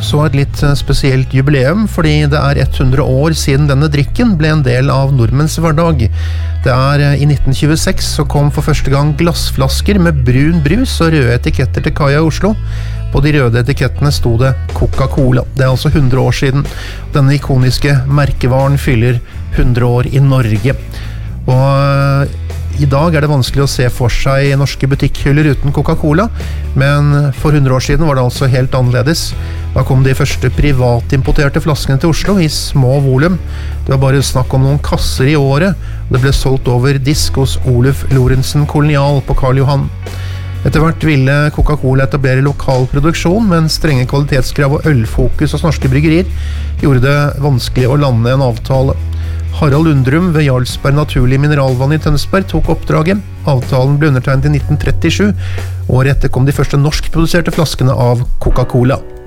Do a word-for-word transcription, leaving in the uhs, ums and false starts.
også et litt spesielt jubileum, fordi det er hundre år siden denne drikken ble en del av nordmenns hverdag. Det er i nitten tjueseks så kom for første gang glassflasker med brun brus og røde etiketter til kaia i Oslo. På de røde etikettene sto det Coca-Cola. Det er altså hundre år siden. Denne ikoniske merkevaren fyller hundre år i Norge. Og i dag er det vanskelig å se for seg norske butikkhyller uten Coca-Cola, men for hundre år siden var det altså helt annerledes. Da kom de første privatimporterte flaskene til Oslo i små volum. Det var bare snakk om noen kasser i året. Det ble solgt over disk hos Oluf Lorentzen Kolonial på Karl Johan. Etter hvert ville Coca-Cola etablere lokal produksjon, men strenge kvalitetskrav og ølfokus hos norske bryggerier gjorde det vanskelig å lande en avtale. Harald Undrum ved Jarlsberg Naturlig Mineralvann i Tønsberg tok oppdraget. Avtalen ble undertegnet i nitten trettisju. Året etter kom de første norskproduserte flaskene av Coca-Cola.